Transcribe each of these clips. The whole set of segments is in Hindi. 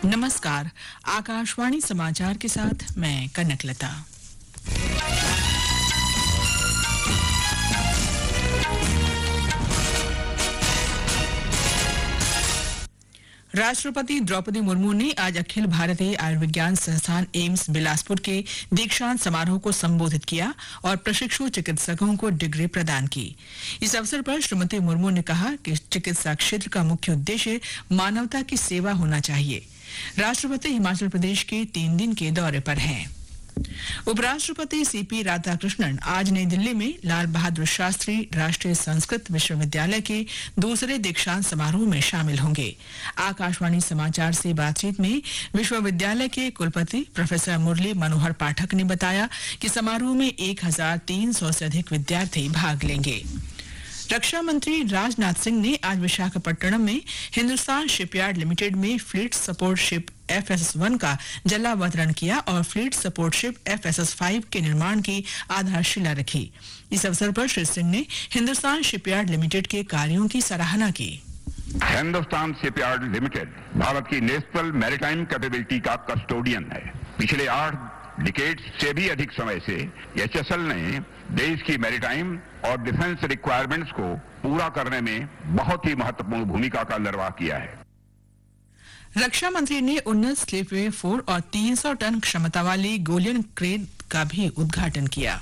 नमस्कार, आकाशवाणी समाचार के साथ मैं कनकलता। राष्ट्रपति द्रौपदी मुर्मू ने आज अखिल भारतीय आयुर्विज्ञान संस्थान एम्स बिलासपुर के दीक्षांत समारोह को संबोधित किया और प्रशिक्षु चिकित्सकों को डिग्री प्रदान की। इस अवसर पर श्रीमती मुर्मू ने कहा कि चिकित्सा क्षेत्र का मुख्य उद्देश्य मानवता की सेवा होना चाहिए। राष्ट्रपति हिमाचल प्रदेश के 3 दिन के दौरे पर हैं। उपराष्ट्रपति सीपी राधाकृष्णन आज नई दिल्ली में लाल बहादुर शास्त्री राष्ट्रीय संस्कृत विश्वविद्यालय के दूसरे दीक्षांत समारोह में शामिल होंगे। आकाशवाणी समाचार से बातचीत में विश्वविद्यालय के कुलपति प्रोफेसर मुरली मनोहर पाठक ने बताया कि समारोह में 1300 से अधिक विद्यार्थी भाग लेंगे। रक्षा मंत्री राजनाथ सिंह ने आज विशाखापट्टनम में हिंदुस्तान शिपयार्ड लिमिटेड में फ्लीट सपोर्ट शिप FSS-1 का जलावतरण किया और फ्लीट सपोर्ट शिप FSS-5 के निर्माण की आधारशिला रखी। इस अवसर पर श्री सिंह ने हिंदुस्तान शिपयार्ड लिमिटेड के कार्यों की सराहना की। हिंदुस्तान शिपयार्ड लिमिटेड भारत की नेशनल मैरीटाइम कैपेबिलिटी का कस्टोडियन है। पिछले 8 डिकेड से भी अधिक समय से HSL ने देश की मैरीटाइम और डिफेंस रिक्वायरमेंट्स को पूरा करने में बहुत ही महत्वपूर्ण भूमिका का निर्वाह किया है। रक्षा मंत्री ने उन्नत स्लीपवे 4 और 300 टन क्षमता वाली गोलियन क्रेन का भी उद्घाटन किया।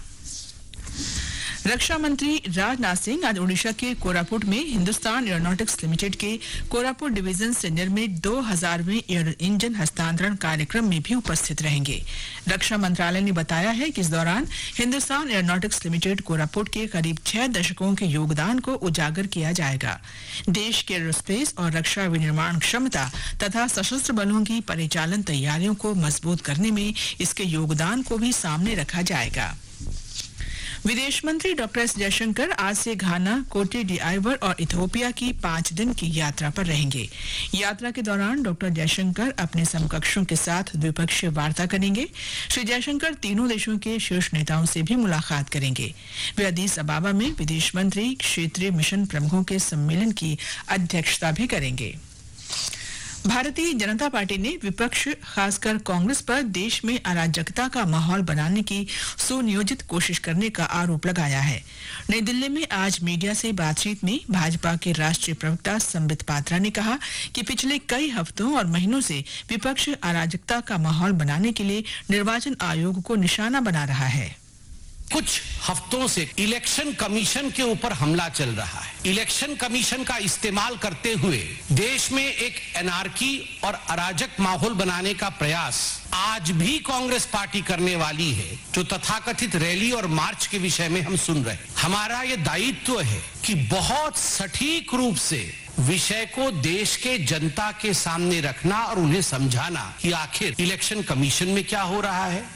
रक्षा मंत्री राजनाथ सिंह आज ओडिशा के कोरापुट में हिंदुस्तान एरोनॉटिक्स लिमिटेड के कोरापुट डिवीजन से निर्मित 2000वें एयर इंजन हस्तांतरण कार्यक्रम में भी उपस्थित रहेंगे। रक्षा मंत्रालय ने बताया है कि इस दौरान हिंदुस्तान एरोनॉटिक्स लिमिटेड कोरापुट के करीब 6 दशकों के योगदान को उजागर किया जाएगा। देश के एरोस्पेस और रक्षा विनिर्माण क्षमता तथा सशस्त्र बलों की परिचालन तैयारियों को मजबूत करने में इसके योगदान को भी सामने रखा जाएगा। विदेश मंत्री डॉक्टर एस जयशंकर आज से घाना, कोटे डिआइवर और इथियोपिया की 5 दिन की यात्रा पर रहेंगे। यात्रा के दौरान डॉक्टर जयशंकर अपने समकक्षों के साथ द्विपक्षीय वार्ता करेंगे। श्री जयशंकर तीनों देशों के शीर्ष नेताओं से भी मुलाकात करेंगे। वे अदीस अबाबा में विदेश मंत्री क्षेत्रीय मिशन प्रमुखों के सम्मेलन की अध्यक्षता भी करेंगे। भारतीय जनता पार्टी ने विपक्ष खासकर कांग्रेस पर देश में अराजकता का माहौल बनाने की सुनियोजित कोशिश करने का आरोप लगाया है। नई दिल्ली में आज मीडिया से बातचीत में भाजपा के राष्ट्रीय प्रवक्ता संबित पात्रा ने कहा कि पिछले कई हफ्तों और महीनों से विपक्ष अराजकता का माहौल बनाने के लिए निर्वाचन आयोग को निशाना बना रहा है। कुछ हफ्तों से इलेक्शन कमीशन के ऊपर हमला चल रहा है। इलेक्शन कमीशन का इस्तेमाल करते हुए देश में एक एनार्की और अराजक माहौल बनाने का प्रयास आज भी कांग्रेस पार्टी करने वाली है, जो तथाकथित रैली और मार्च के विषय में हम सुन रहे हैं। हमारा ये दायित्व है कि बहुत सटीक रूप से विषय को देश के जनता के सामने रखना और उन्हें समझाना कि आखिर इलेक्शन कमीशन में क्या हो रहा है।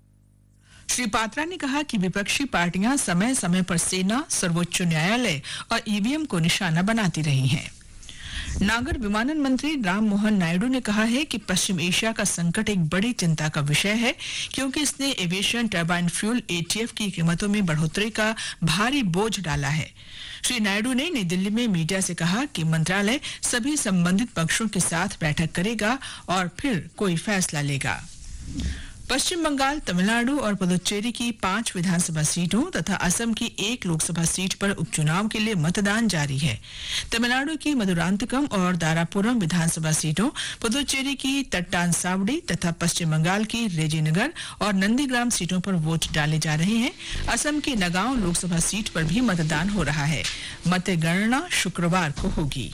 श्री पात्रा ने कहा कि विपक्षी पार्टियां समय समय पर सेना, सर्वोच्च न्यायालय और ईवीएम को निशाना बनाती रही हैं। नागर विमानन मंत्री राम मोहन नायडू ने कहा है कि पश्चिम एशिया का संकट एक बड़ी चिंता का विषय है, क्योंकि इसने एविएशन टरबाइन फ्यूल ATF की कीमतों में बढ़ोतरी का भारी बोझ डाला है। श्री नायडू ने नई दिल्ली में मीडिया से कहा कि मंत्रालय सभी संबंधित पक्षों के साथ बैठक करेगा और फिर कोई फैसला लेगा। पश्चिम बंगाल, तमिलनाडु और पुदुचेरी की 5 विधानसभा सीटों तथा असम की 1 लोकसभा सीट पर उपचुनाव के लिए मतदान जारी है। तमिलनाडु की मधुरांतकम और दारापुरम विधानसभा सीटों, पुदुचेरी की तट्टानसावड़ी तथा पश्चिम बंगाल की रेजीनगर और नंदीग्राम सीटों पर वोट डाले जा रहे हैं। असम की नगांव लोकसभा सीट पर भी मतदान हो रहा है। मतगणना शुक्रवार को होगी।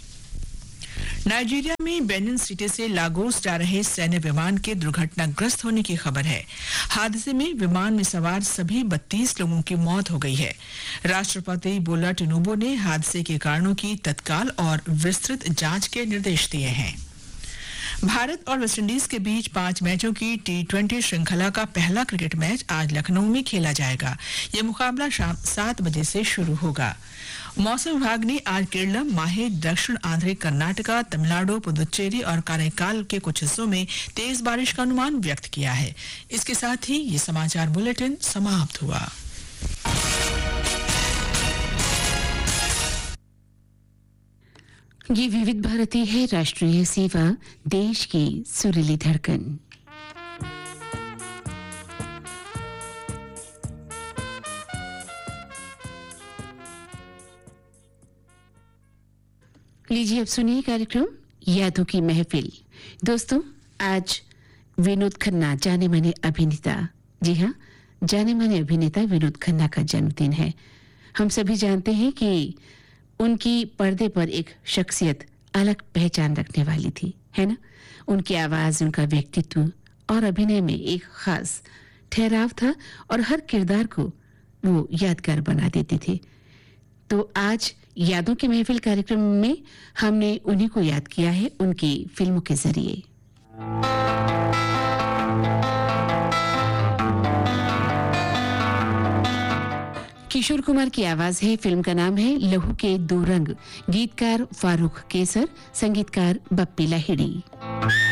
नाइजीरिया में बेनिन सिटी से लागोस जा रहे सैन्य विमान के दुर्घटनाग्रस्त होने की खबर है। हादसे में विमान में सवार सभी 32 लोगों की मौत हो गई है। राष्ट्रपति बोला टिनुबू ने हादसे के कारणों की तत्काल और विस्तृत जांच के निर्देश दिए हैं। भारत और वेस्टइंडीज के बीच 5 मैचों की T20 श्रृंखला का पहला क्रिकेट मैच आज लखनऊ में खेला जाएगा। यह मुकाबला शाम 7 बजे से शुरू होगा। मौसम विभाग ने आज केरल, माहे, दक्षिण आंध्र, कर्नाटका, तमिलनाडु, पुदुचेरी और काराइकाल के कुछ हिस्सों में तेज बारिश का अनुमान व्यक्त किया है। इसके साथ ही ये समाचार बुलेटिन समाप्त हुआ। ये विविध भारती है, राष्ट्रीय सेवा, देश की सुरीली धड़कन। लीजिए अब सुनिए कार्यक्रम यादों की महफिल। दोस्तों, आज विनोद खन्ना, जाने माने अभिनेता, जी हाँ, जाने माने अभिनेता विनोद खन्ना का जन्मदिन है। हम सभी जानते हैं कि उनकी पर्दे पर एक शख्सियत अलग पहचान रखने वाली थी, है ना? उनकी आवाज, उनका व्यक्तित्व और अभिनय में एक खास ठहराव था और हर किरदार को वो यादगार बना देते थे। तो आज यादों की महफिल कार्यक्रम में हमने उन्हीं को याद किया है उनकी फिल्मों के जरिए। किशोर कुमार की आवाज है, फिल्म का नाम है लहू के दो रंग, गीतकार फारूक केसर, संगीतकार बप्पी लाहिड़ी।